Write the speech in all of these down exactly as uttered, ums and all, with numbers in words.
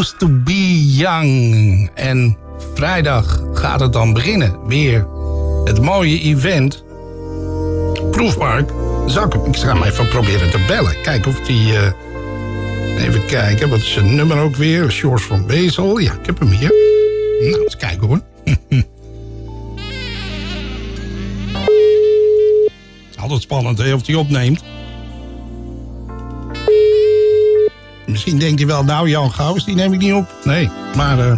Used to be young. En vrijdag gaat het dan beginnen. Weer het mooie event. Proefpark. Zal ik, ik ga hem even proberen te bellen. Kijken of die... Uh, even kijken, wat is zijn nummer ook weer? George van Bezel. Ja, ik heb hem hier. Nou, eens kijken hoor. Het is altijd spannend hè, of hij opneemt. Misschien denkt hij wel, nou Jan Gauws, die neem ik niet op. Nee, maar... Uh...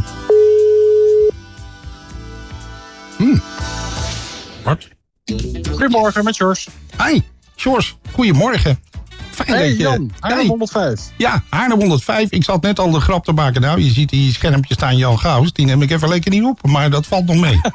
Hmm. Wat? Goedemorgen, met George. Hi, George. Goedemorgen. Fijn hey dat je... Jan, Haarlem hey. honderdvijf. Ja, Haarlem honderdvijf. Ik zat net al de grap te maken. Nou, je ziet die schermpjes staan Jan Gauws. Die neem ik even lekker niet op, maar dat valt nog mee.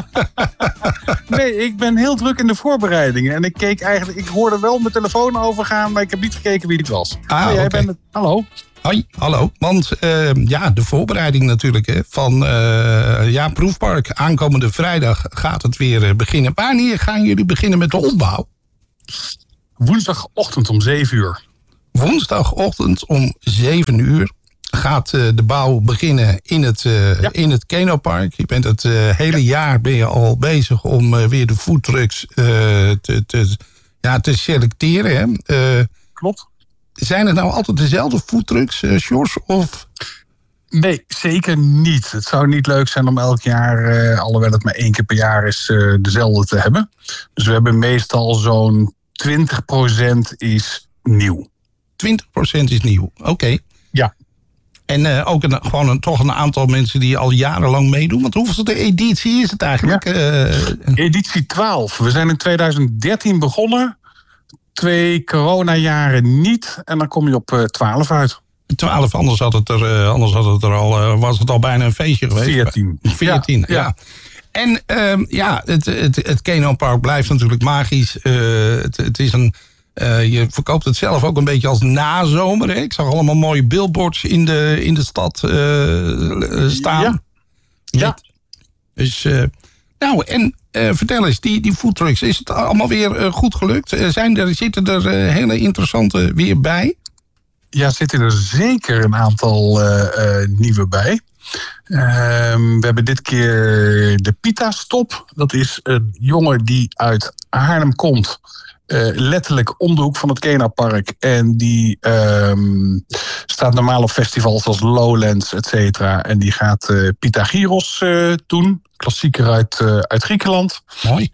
Nee, ik ben heel druk in de voorbereidingen. En ik keek eigenlijk, ik hoorde wel mijn telefoon overgaan, maar ik heb niet gekeken wie het was. Ah, oh, jij okay. bent het. Hallo. Hoi, hallo. Want uh, ja, de voorbereiding natuurlijk hè, van uh, ja, Proefpark. Aankomende vrijdag gaat het weer uh, beginnen. Wanneer gaan jullie beginnen met de opbouw? Woensdagochtend om zeven uur. Woensdagochtend om zeven uur gaat uh, de bouw beginnen in het, uh, ja. in het Kenopark. Je bent het uh, hele jaar ben je al bezig om uh, weer de foodtrucks uh, te, te, ja, te selecteren. Hè? Uh, Klopt. Zijn het nou altijd dezelfde foodtrucks, uh, George? Of... Nee, zeker niet. Het zou niet leuk zijn om elk jaar, uh, alhoewel het maar één keer per jaar is, uh, dezelfde te hebben. Dus we hebben meestal zo'n twintig procent is nieuw. twintig procent is nieuw, oké. Okay. Ja. En uh, ook een, gewoon een, toch een aantal mensen die al jarenlang meedoen. Want hoeveelste editie is het eigenlijk? Ja. Uh, Editie twaalf. We zijn in tweeduizend dertien begonnen. Twee coronajaren niet. En dan kom je op uh, twaalf uit. twaalf, anders had het er, uh, anders had het er al, uh, was het al bijna een feestje geweest. veertien. veertien, ja. ja. ja. En uh, ja, het, het, het Kenopark blijft natuurlijk magisch. Uh, het, het is een... Uh, je verkoopt het zelf ook een beetje als nazomer. Hè? Ik zag allemaal mooie billboards in de, in de stad uh, staan. Ja. ja. Met, dus, uh, nou, en uh, vertel eens, die, die foodtrucks, is het allemaal weer uh, goed gelukt? Uh, zijn er, zitten er uh, hele interessante weer bij? Ja, zitten er zeker een aantal uh, uh, nieuwe bij. Uh, we hebben dit keer de Pita Stop. Dat is een jongen die uit Haarlem komt. Uh, letterlijk om de hoek van het Kenopark. En die um, staat normaal op festivals als Lowlands, et cetera. En die gaat uh, Pita Gyros uh, doen. Klassieker uit, uh, uit Griekenland. Mooi.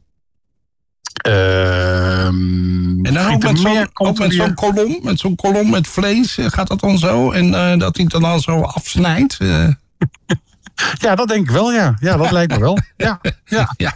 Uh, en dan ook met zo'n, ook met zo'n kolom, met zo'n kolom met vlees, gaat dat dan zo? En uh, dat hij het dan al zo afsnijdt? Uh. Ja, dat denk ik wel, ja. Ja, dat lijkt me wel. Ja, ja. ja.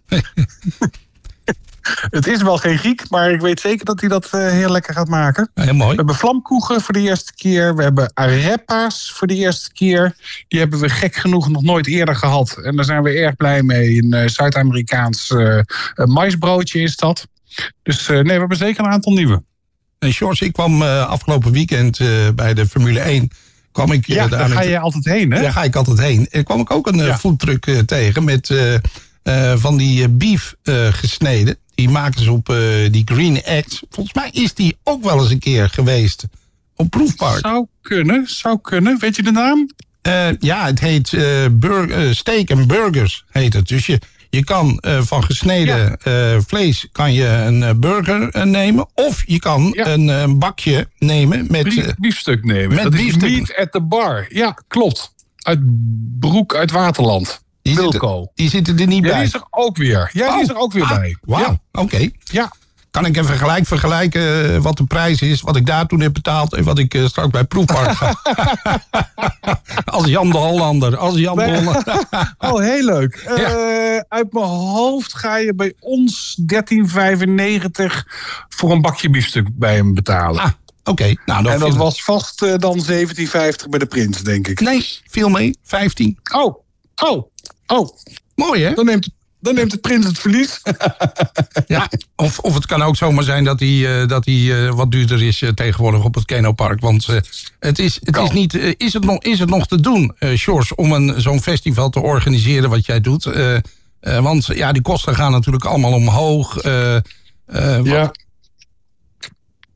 Het is wel geen Griek, maar ik weet zeker dat hij dat uh, heel lekker gaat maken. Heel mooi. We hebben vlamkoegen voor de eerste keer. We hebben arepa's voor de eerste keer. Die hebben we gek genoeg nog nooit eerder gehad. En daar zijn we erg blij mee. Een uh, Zuid-Amerikaans uh, maisbroodje is dat. Dus uh, nee, we hebben zeker een aantal nieuwe. En George, ik kwam uh, afgelopen weekend uh, bij de Formule één. Kwam ik, uh, ja, daar ga je altijd heen, hè? Daar ga ik altijd heen. En kwam ik ook een uh, ja. foodtruck uh, tegen met uh, uh, van die uh, beef uh, gesneden. Die maken ze op uh, die Green Act. Volgens mij is die ook wel eens een keer geweest op Proefpark. Zou kunnen, zou kunnen. Weet je de naam? Uh, ja, het heet uh, burger, uh, Steak and Burgers heet het. Dus je, je kan uh, van gesneden ja. uh, vlees kan je een uh, burger uh, nemen. Of je kan ja. een, een bakje nemen met... Bief, biefstuk nemen. Met dat biefstuk. is meat at the bar. Ja, klopt. Uit Broek, uit Waterland. Die zitten, die zitten er niet ja, bij. Die is er ook weer. Ja, oh, die is er ook weer ah, bij. Wauw, ja. oké. Okay. Ja. Kan ik even gelijk vergelijken wat de prijs is, wat ik daar toen heb betaald en wat ik uh, straks bij Proefpark ga. Als Jan de Hollander. Als Jan de Hollander. Oh, heel leuk. Ja. Uh, uit mijn hoofd ga je bij ons dertien vijfennegentig voor een bakje biefstuk bij hem betalen. Ah. Oké, okay, nou dan en dat was vast uh, dan zeventien vijftig bij de Prins, denk ik. Nee, viel mee, vijftien. Oh, oh, oh. Mooi, hè? Dan neemt, dan neemt de Prins het verlies. Ja, of, of het kan ook zomaar zijn dat hij uh, dat hij uh, wat duurder is uh, tegenwoordig op het Kenopark. Want uh, het is, het is niet, uh, is het nog, is het nog te doen, uh, George, om een zo'n festival te organiseren wat jij doet? Uh, uh, want ja, die kosten gaan natuurlijk allemaal omhoog. Uh, uh, ja. Wat...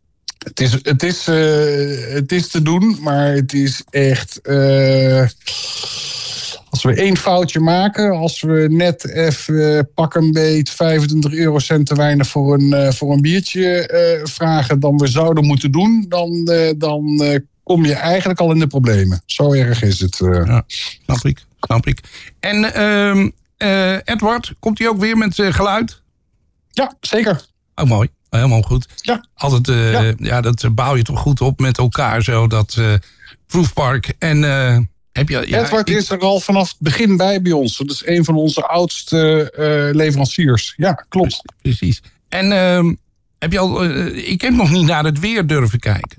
Het is, het, is, uh, het is te doen, maar het is echt... Uh, als we één foutje maken, als we net even uh, pak een beet vijfentwintig eurocent te weinig voor een, uh, voor een biertje uh, vragen dan we zouden moeten doen, dan, uh, dan uh, kom je eigenlijk al in de problemen. Zo erg is het. Uh. Ja, snap ik, snap ik. En uh, uh, Edward, komt hij ook weer met uh, geluid? Ja, zeker. Oh, mooi. Helemaal goed. Ja. Altijd, uh, ja. ja, dat bouw je toch goed op met elkaar zo, dat uh, Proefpark. En uh, heb je... Ja, Edward ik... is er al vanaf het begin bij bij ons. Dat is een van onze oudste uh, leveranciers. Ja, klopt. Precies. En uh, heb je al... Uh, ik heb nog niet naar het weer durven kijken.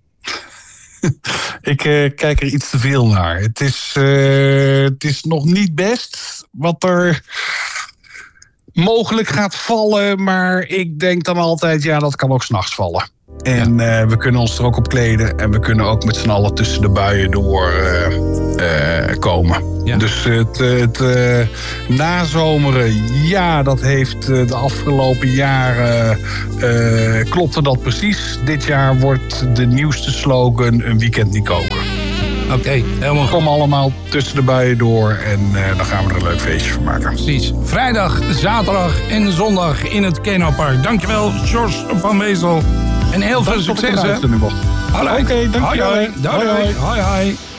Ik uh, kijk er iets te veel naar. Het is, uh, het is nog niet best wat er... mogelijk gaat vallen, maar ik denk dan altijd, ja, dat kan ook 's nachts vallen. En ja. uh, we kunnen ons er ook op kleden en we kunnen ook met z'n allen tussen de buien door uh, uh, komen. Ja. Dus het, het uh, nazomeren, ja, dat heeft uh, de afgelopen jaren uh, klopte dat precies. Dit jaar wordt de nieuwste slogan een weekend niet koken. Oké, okay, helemaal goed. Kom allemaal tussen de buien door en uh, dan gaan we er een leuk feestje van maken. Precies. Vrijdag, zaterdag en zondag in het Kenaupark. Dankjewel, George van Wezel. En heel veel succes, hè? Oké, okay, dankjewel. Hoi, hoi. Hoi, hoi. hoi, hoi.